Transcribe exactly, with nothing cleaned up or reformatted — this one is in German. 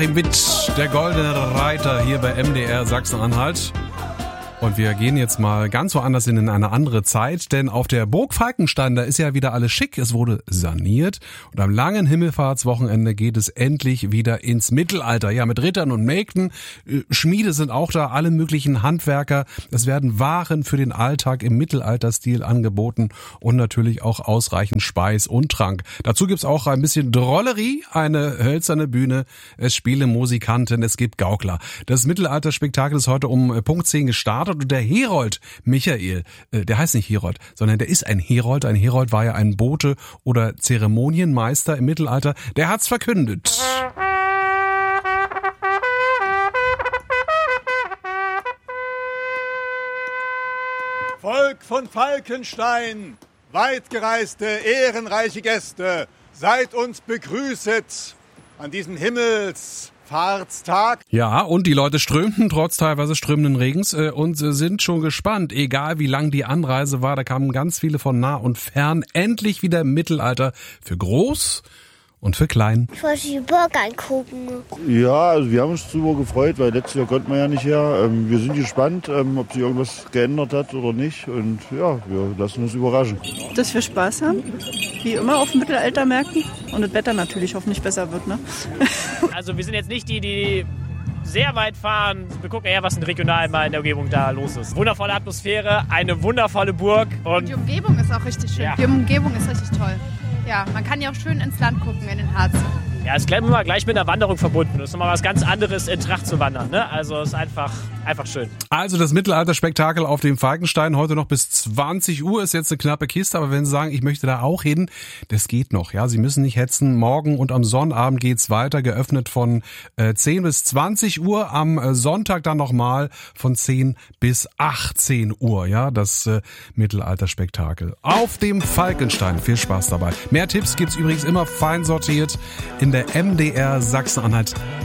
Joachim Witt, der goldene Reiter hier bei M D R Sachsen-Anhalt. Und wir gehen jetzt mal ganz woanders in eine andere Zeit, denn auf der Burg Falkenstein, da ist ja wieder alles schick, es wurde saniert und am langen Himmelfahrtswochenende geht es endlich wieder ins Mittelalter. Ja, mit Rittern und Mägden, Schmiede sind auch da, alle möglichen Handwerker. Es werden Waren für den Alltag im Mittelalterstil angeboten und natürlich auch ausreichend Speis und Trank. Dazu gibt's auch ein bisschen Drollerie, eine hölzerne Bühne, es spielen Musikanten, es gibt Gaukler. Das Mittelalterspektakel ist heute um Punkt zehn gestartet. Und der Herold Michael, äh, der heißt nicht Herold, sondern der ist ein Herold. Ein Herold war ja ein Bote oder Zeremonienmeister im Mittelalter. Der hat's verkündet. Volk von Falkenstein, weitgereiste, ehrenreiche Gäste, seid uns begrüßet an diesem Himmels Fahrtstag. Ja, und die Leute strömten trotz teilweise strömenden Regens äh, und äh, sind schon gespannt, egal wie lang die Anreise war. Da kamen ganz viele von nah und fern. Endlich wieder Mittelalter für groß und für klein. Ich wollte die Burg angucken. Ja, also wir haben uns drüber gefreut, weil letztes Jahr konnten wir ja nicht her. Ähm, wir sind gespannt, ähm, ob sich irgendwas geändert hat oder nicht. Und ja, wir lassen uns überraschen. Dass wir Spaß haben, wie immer auf Mittelaltermärkten. Und das Wetter natürlich hoffentlich besser wird, ne? Also wir sind jetzt nicht die, die sehr weit fahren. Wir gucken eher, was in regional mal in der Umgebung da los ist. Wundervolle Atmosphäre, eine wundervolle Burg. Und die Umgebung ist auch richtig schön. Ja. Die Umgebung ist richtig toll. Ja, man kann ja auch schön ins Land gucken, in den Harz. Ja, ist gleich, immer gleich mit einer Wanderung verbunden. Das ist nochmal was ganz anderes, in Tracht zu wandern. Ne? Also ist einfach, einfach schön. Also das Mittelalterspektakel auf dem Falkenstein heute noch bis zwanzig Uhr ist jetzt eine knappe Kiste. Aber wenn Sie sagen, ich möchte da auch hin, das geht noch. Ja, Sie müssen nicht hetzen. Morgen und am Sonnabend geht's weiter. Geöffnet von äh, zehn bis zwanzig Uhr. Am äh, Sonntag dann nochmal von zehn bis achtzehn Uhr. Ja, das äh, Mittelalterspektakel auf dem Falkenstein. Viel Spaß dabei. Mehr Tipps gibt's übrigens immer fein sortiert in der M D R Sachsen-Anhalt